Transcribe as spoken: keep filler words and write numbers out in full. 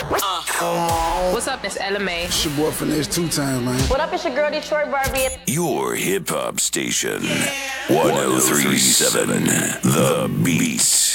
Uh. What's up, it's Ella May. It's your boy Finesse two times, man. What up, it's your girl Detroit Barbie. Your hip hop station, one oh three point seven, The Beat.